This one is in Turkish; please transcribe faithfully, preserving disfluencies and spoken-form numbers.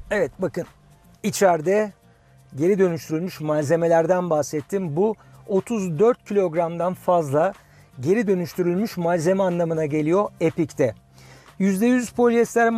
Evet bakın içeride geri dönüştürülmüş malzemelerden bahsettim. Bu otuz dört kilogramdan fazla geri dönüştürülmüş malzeme anlamına geliyor Epic'te. yüzde yüz polyester